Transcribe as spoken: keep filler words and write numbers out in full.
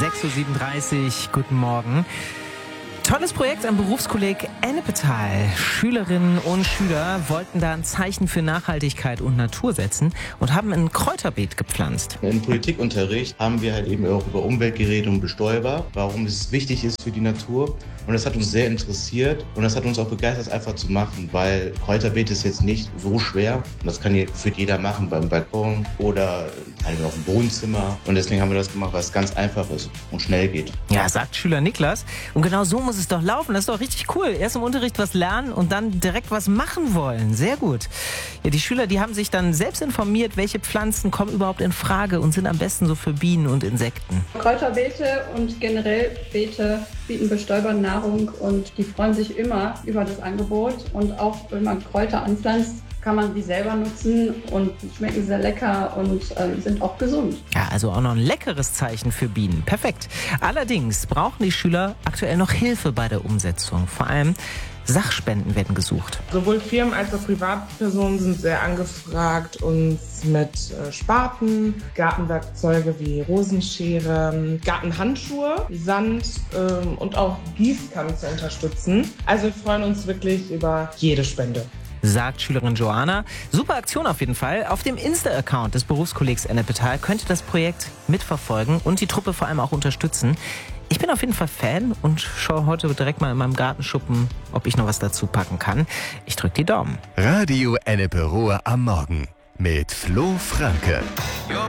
sechs Uhr siebenunddreißig, guten Morgen. Tolles Projekt am Berufskolleg Ennepetal. Schülerinnen und Schüler wollten da ein Zeichen für Nachhaltigkeit und Natur setzen und haben ein Kräuterbeet gepflanzt. Im Politikunterricht haben wir halt eben auch über Umwelt geredet und Bestäuber, warum es wichtig ist für die Natur. Und das hat uns sehr interessiert und das hat uns auch begeistert, das einfach zu machen, weil Kräuterbeet ist jetzt nicht so schwer. Und das kann für jeder machen, beim Balkon oder halt auf dem Wohnzimmer. Und deswegen haben wir das gemacht, weil es ganz einfach ist und schnell geht. Ja, sagt Schüler Niklas. Und genau so muss es doch laufen. Das ist doch richtig cool. Erst im Unterricht was lernen und dann direkt was machen wollen. Sehr gut. Ja, die Schüler, die haben sich dann selbst informiert, welche Pflanzen kommen überhaupt in Frage und sind am besten so für Bienen und Insekten. Kräuterbeete und generell Beete bieten Bestäubern Nahrung und die freuen sich immer über das Angebot. Und auch wenn man Kräuter anpflanzt, kann man die selber nutzen und schmecken sehr lecker und äh, sind auch gesund. Ja, also auch noch ein leckeres Zeichen für Bienen. Perfekt. Allerdings brauchen die Schüler aktuell noch Hilfe bei der Umsetzung. Vor allem Sachspenden werden gesucht. Sowohl Firmen als auch Privatpersonen sind sehr angefragt, uns mit äh, Spaten, Gartenwerkzeuge wie Rosenschere, Gartenhandschuhe, Sand ähm, und auch Gießkannen zu unterstützen. Also wir freuen uns wirklich über jede Spende. Sagt Schülerin Joanna. Super Aktion auf jeden Fall. Auf dem Insta-Account des Berufskollegs Ennepetal könnt ihr das Projekt mitverfolgen und die Truppe vor allem auch unterstützen. Ich bin auf jeden Fall Fan und schaue heute direkt mal in meinem Gartenschuppen, ob ich noch was dazu packen kann. Ich drücke die Daumen. Radio Ennepe Ruhr am Morgen mit Flo Franke. Your